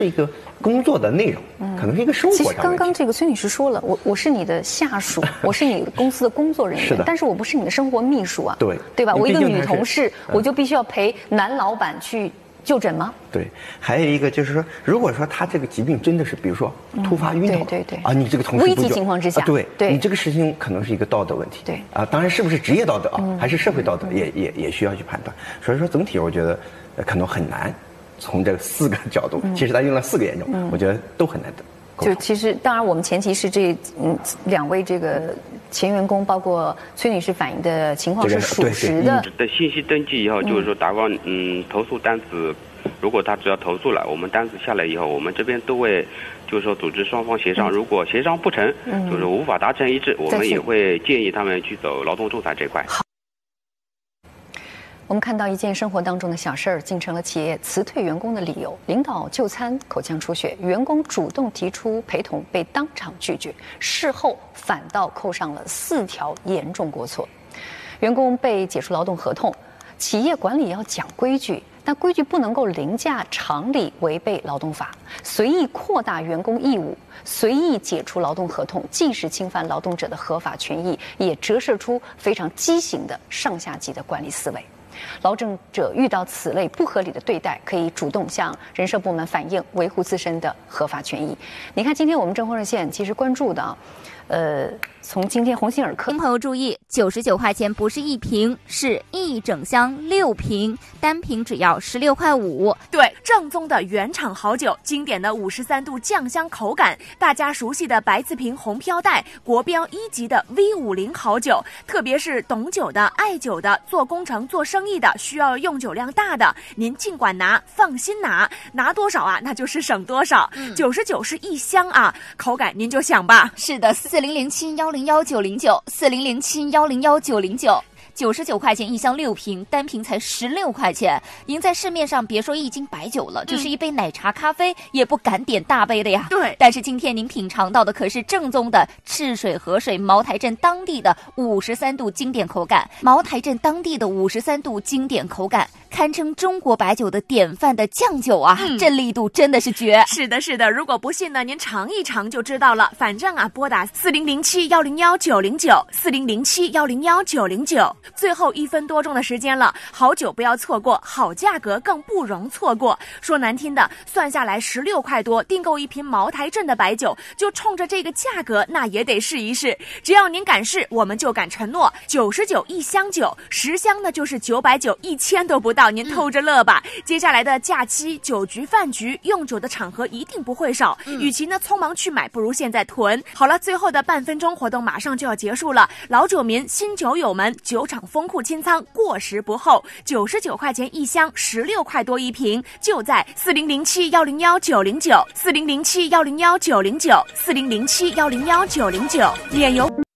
一个工作的内容，可能是一个生活上的问题。 其实刚刚这个孙女士说了，我是你的下属，我是你公司的工作人员， 是的， 但是我不是你的生活秘书啊，对吧？我一个女同事，我就必须要陪男老板去就诊吗？ 对，还有一个就是说，如果说他这个疾病真的是，比如说突发晕倒， 对啊，你这个同事危急情况之下， 对你这个事情可能是一个道德问题， 对啊，当然是不是职业道德啊，还是社会道德，也需要去判断。所以说总体我觉得可能很难从这4个角度，其实他用了4个严重，我觉得都很难得。 就其实当然我们前提是这2位这个前员工，包括崔女士反映的情况是属实的。 的信息登记以后，就是说打官投诉单子，如果他只要投诉了，我们单子下来以后，我们这边都会就是说组织双方协商，如果协商不成，就是无法达成一致，我们也会建议他们去走劳动仲裁这块。 我们看到一件生活当中的小事儿，竟成了企业辞退员工的理由。领导就餐口腔出血，员工主动提出陪同，被当场拒绝，事后反倒扣上了4条严重过错。员工被解除劳动合同，企业管理要讲规矩，但规矩不能够凌驾常理，违背劳动法，随意扩大员工义务，随意解除劳动合同，既是侵犯劳动者的合法权益，也折射出非常畸形的上下级的管理思维。劳动者遇到此类不合理的对待，可以主动向人社部门反映，维护自身的合法权益。你看，今天我们正风热线其实关注的从今天鸿星尔克， 听朋友注意，99块钱不是1瓶，是1整箱6瓶，单瓶只要16块5。 对，正宗的原厂好酒，经典的53度酱香口感，大家熟悉的白瓷瓶红飘带，国标1级的 V50好酒，特别是懂酒的、爱酒的、做工程、做生意的，需要用酒量大的，您尽管拿，放心拿，拿多少啊，那就是省多少。99是1箱啊，口感您就想吧。 是的，4007101909，4007101999，99块钱1箱6瓶，单瓶才16块钱。您在市面上别说1斤白酒了，就是一杯奶茶咖啡也不敢点大杯的呀。 对， 但是今天您品尝到的可是正宗的赤水河水茅台镇当地的53度经典口感，茅台镇当地的53度经典口感，堪称中国白酒的典范的酱酒啊，这力度真的是绝。 是的，是的，如果不信呢，您尝一尝就知道了。反正啊，拨打4007101909，4007101909，最后1分多钟的时间了，好酒不要错过，好价格更不容错过。说难听的，算下来16块多，订购1瓶茅台镇的白酒，就冲着这个价格，那也得试一试。只要您敢试，我们就敢承诺，991箱酒，10箱呢就是900酒，1000都不到。您偷着乐吧。接下来的假期、酒局、饭局，用酒的场合一定不会少。与其呢匆忙去买，不如现在囤。好了，最后的半分钟活动马上就要结束了，老酒民、新酒友们，酒厂丰库清仓，过时不候，99块钱1箱，16块多1瓶，就在4007101909，4007101909，4007101909，免邮。